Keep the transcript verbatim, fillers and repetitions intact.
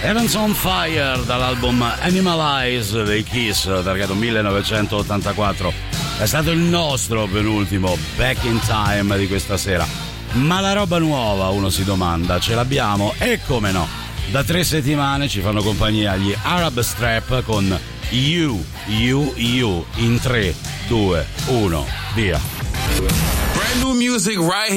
Heaven's on Fire dall'album Animalize dei Kiss, targato millenovecentottantaquattro. È stato il nostro penultimo Back in Time di questa sera. Ma la roba nuova, uno si domanda, ce l'abbiamo? E come no? Da tre settimane ci fanno compagnia gli Arab Strap con You, You, You in tre, due, uno, via. Brand new music right